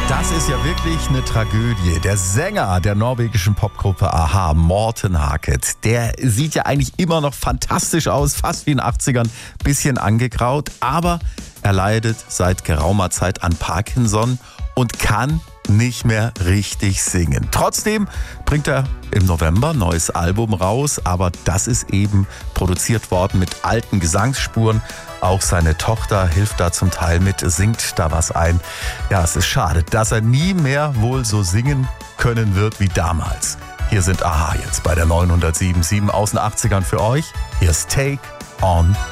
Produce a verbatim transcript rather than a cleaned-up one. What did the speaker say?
Das ist ja wirklich eine Tragödie. Der Sänger der norwegischen Popgruppe a-ha, Morten Harket, der sieht ja eigentlich immer noch fantastisch aus, fast wie in den achtzigern, bisschen angegraut, aber er leidet seit geraumer Zeit an Parkinson und kann nicht mehr richtig singen. Trotzdem bringt er im November ein neues Album raus, aber das ist eben produziert worden mit alten Gesangsspuren. Auch seine Tochter hilft da zum Teil mit, singt da was ein. Ja, es ist schade, dass er nie mehr wohl so singen können wird wie damals. Hier sind a-ha jetzt bei der neunhundertsieben Komma sieben aus den achtzigern für euch. Hier ist Take on